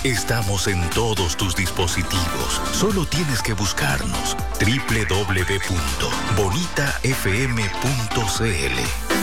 Estamos en todos tus dispositivos. Solo tienes que buscarnos. www.bonitafm.cl